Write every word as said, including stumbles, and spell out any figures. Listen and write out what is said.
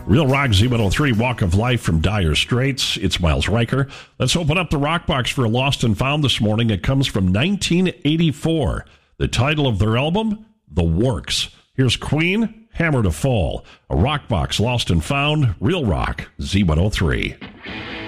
Real Rock Z one oh three, Walk of Life from Dire Straits. It's Miles Riker. Let's open up the Rock Box for Lost and Found this morning. It comes from nineteen eighty-four. The title of their album, The Works. Here's Queen, Hammer to Fall. A Rock Box, Lost and Found, Real Rock Z one oh three.